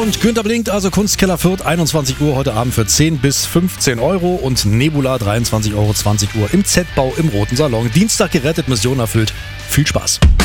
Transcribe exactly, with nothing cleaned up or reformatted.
und Günther Blinkt, also Kunstkeller Fürth, einundzwanzig Uhr heute Abend für zehn bis fünfzehn Euro und Nebula dreiundzwanzig Euro, zwanzig Uhr im Z-Bau im Roten Salon. Dienstag gerettet, Mission erfüllt. Viel Spaß.